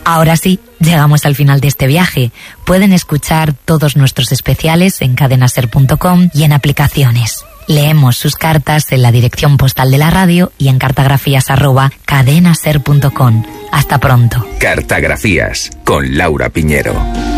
Ahora sí, llegamos al final de este viaje. Pueden escuchar todos nuestros especiales en cadenaser.com y en aplicaciones. Leemos sus cartas en la dirección postal de la radio y en cartografías@cadenaser.com. Hasta pronto. Cartografías con Laura Piñero.